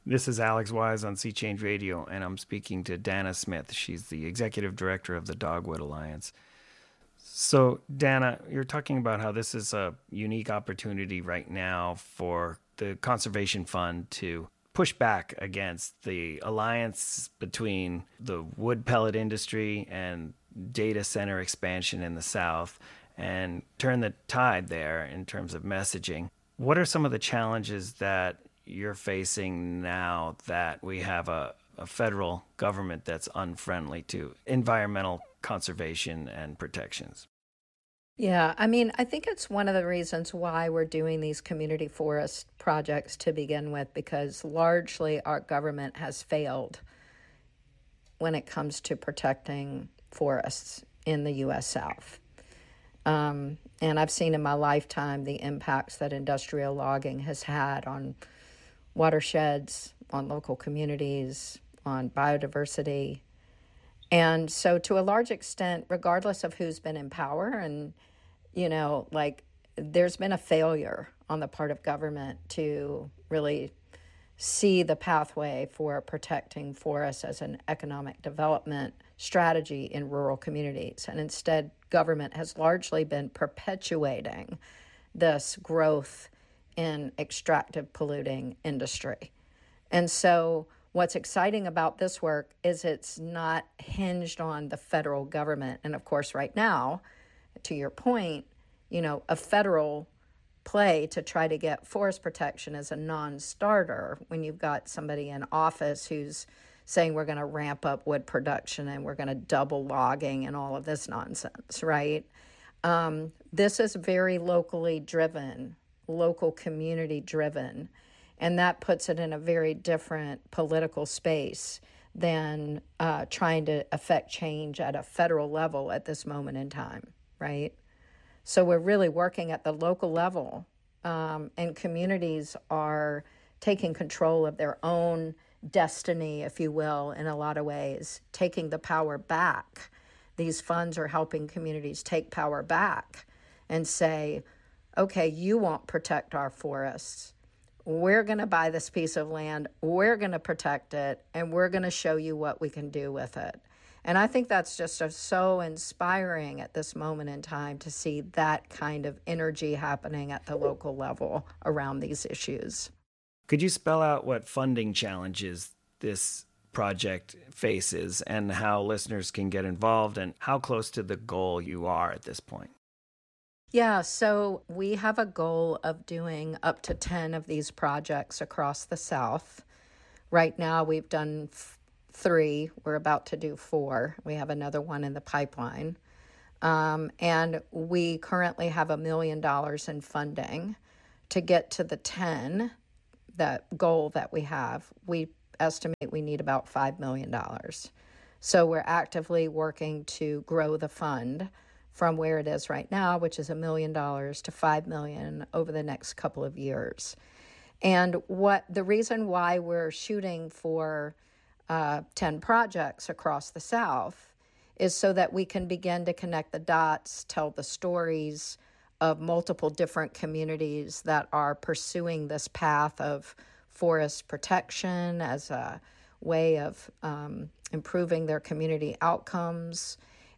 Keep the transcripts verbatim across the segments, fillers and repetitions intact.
This is Alex Wise on Sea Change Radio, and I'm speaking to Dana Smith. She's the executive director of the Dogwood Alliance. So, Dana, you're talking about how this is a unique opportunity right now for the Conservation Fund to push back against the alliance between the wood pellet industry and data center expansion in the South and turn the tide there in terms of messaging. What are some of the challenges that you're facing now that we have a, a federal government that's unfriendly to environmental conservation and protections? Yeah, I mean, I think it's one of the reasons why we're doing these community forest projects to begin with, because largely our government has failed when it comes to protecting forests in the U S South. Um, and I've seen in my lifetime the impacts that industrial logging has had on watersheds, on local communities, on biodiversity. And so to a large extent, regardless of who's been in power, and, you know, like there's been a failure on the part of government to really see the pathway for protecting forests as an economic development strategy in rural communities. And instead, government has largely been perpetuating this growth in extractive polluting industry. And so what's exciting about this work is it's not hinged on the federal government. And of course, right now, to your point, you know, a federal play to try to get forest protection is a non-starter when you've got somebody in office who's saying we're going to ramp up wood production and we're going to double logging and all of this nonsense, right? Um, this is very locally driven, local community driven, and that puts it in a very different political space than uh, trying to affect change at a federal level at this moment in time, right? So we're really working at the local level, um, and communities are taking control of their own destiny, if you will, in a lot of ways, taking the power back. These funds are helping communities take power back and say, okay, you won't protect our forests. We're going to buy this piece of land, we're going to protect it, and we're going to show you what we can do with it. And I think that's just a, so inspiring at this moment in time to see that kind of energy happening at the local level around these issues. Could you spell out what funding challenges this project faces and how listeners can get involved and how close to the goal you are at this point? Yeah, so we have a goal of doing up to ten of these projects across the South. Right now, we've done f- three. We're about to do four. We have another one in the pipeline. Um, and we currently have a million dollars in funding. To get to the ten, that goal that we have, we estimate we need about five million dollars. So we're actively working to grow the fund from where it is right now, which is a million dollars, to five million dollars over the next couple of years. And what the reason why we're shooting for uh, ten projects across the South is so that we can begin to connect the dots, tell the stories of multiple different communities that are pursuing this path of forest protection as a way of um, improving their community outcomes,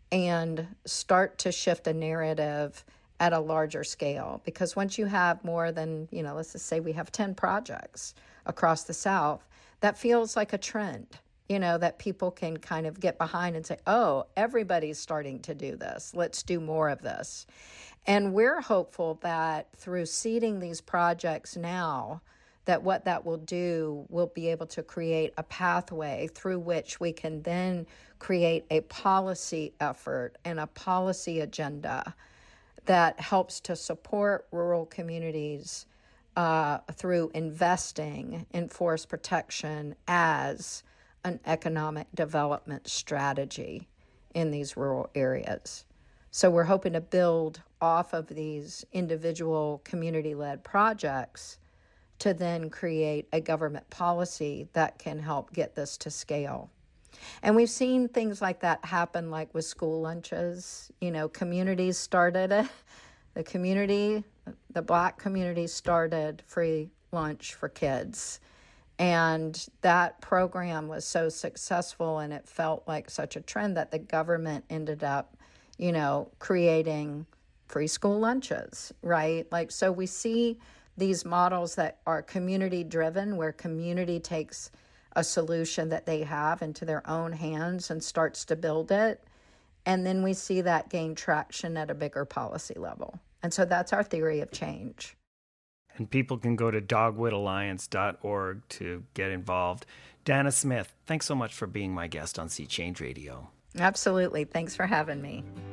and start to shift a narrative at a larger scale. Because once you have more than, you know, let's just say we have ten projects across the South, that feels like a trend, you know, that people can kind of get behind and say, oh, everybody's starting to do this. Let's do more of this. And we're hopeful that through seeding these projects now, that what that will do will be able to create a pathway through which we can then create a policy effort and a policy agenda that helps to support rural communities uh, through investing in forest protection as an economic development strategy in these rural areas. So we're hoping to build off of these individual community-led projects to then create a government policy that can help get this to scale. And we've seen things like that happen, like with school lunches. You know, communities started it. The community, the Black community started free lunch for kids. And that program was so successful and it felt like such a trend that the government ended up, you know, creating free school lunches, right? Like, so we see these models that are community driven, where community takes a solution that they have into their own hands and starts to build it. And then we see that gain traction at a bigger policy level. And so that's our theory of change. And people can go to dogwood alliance dot org to get involved. Dana Smith, thanks so much for being my guest on Sea Change Radio. Absolutely. Thanks for having me.